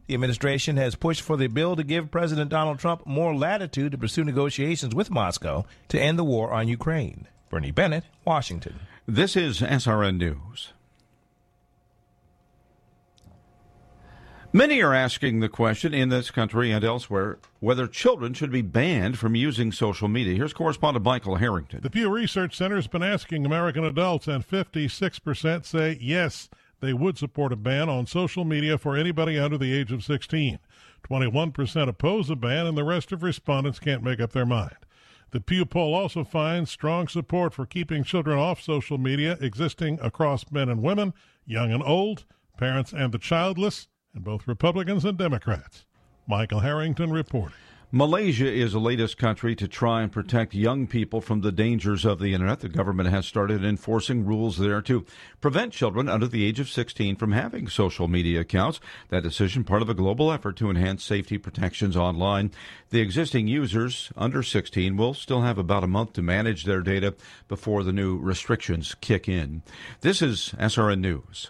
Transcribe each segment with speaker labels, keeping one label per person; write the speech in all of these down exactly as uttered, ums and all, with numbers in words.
Speaker 1: The administration has pushed for the bill to give President Donald Trump more latitude to pursue negotiations with Moscow to end the war on Ukraine. Bernie Bennett, Washington.
Speaker 2: This is S R N News. Many are asking the question in this country and elsewhere whether children should be banned from using social media. Here's correspondent Michael Harrington.
Speaker 3: The Pew Research Center has been asking American adults, and fifty-six percent say yes, they would support a ban on social media for anybody under the age of sixteen. twenty-one percent oppose a ban, and the rest of respondents can't make up their mind. The Pew poll also finds strong support for keeping children off social media existing across men and women, young and old, parents and the childless, and both Republicans and Democrats. Michael Harrington reporting.
Speaker 2: Malaysia is the latest country to try and protect young people from the dangers of the internet. The government has started enforcing rules there to prevent children under the age of sixteen from having social media accounts. That decision part of a global effort to enhance safety protections online. The existing users under sixteen will still have about a month to manage their data before the new restrictions kick in. This is S R N News.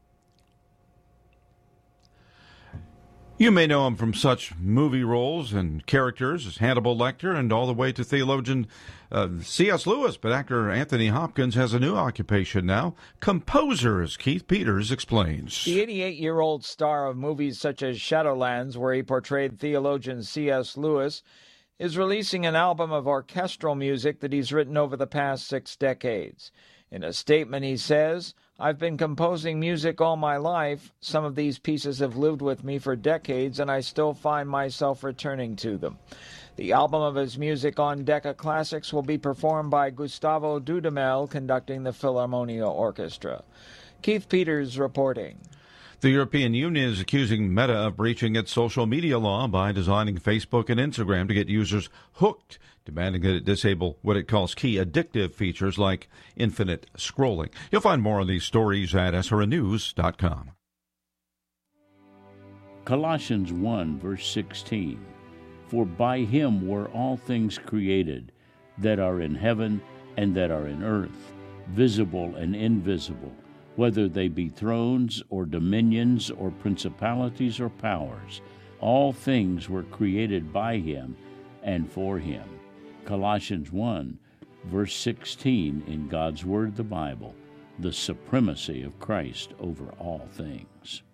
Speaker 2: You may know him from such movie roles and characters as Hannibal Lecter and all the way to theologian uh, C S Lewis. But actor Anthony Hopkins has a new occupation now, composer, as Keith Peters explains.
Speaker 4: The eighty-eight-year-old star of movies such as Shadowlands, where he portrayed theologian C S Lewis, is releasing an album of orchestral music that he's written over the past six decades. In a statement, he says, "I've been composing music all my life. Some of these pieces have lived with me for decades, and I still find myself returning to them." The album of his music on Decca Classics will be performed by Gustavo Dudamel, conducting the Philharmonia Orchestra. Keith Peters reporting.
Speaker 2: The European Union is accusing Meta of breaching its social media law by designing Facebook and Instagram to get users hooked, demanding that it disable what it calls key addictive features like infinite scrolling. You'll find more on these stories at S R N news dot com.
Speaker 5: Colossians one, verse sixteen. For by him were all things created, that are in heaven and that are in earth, visible and invisible, whether they be thrones or dominions or principalities or powers. All things were created by him and for him. Colossians one, verse sixteen in God's Word, the Bible, the supremacy of Christ over all things.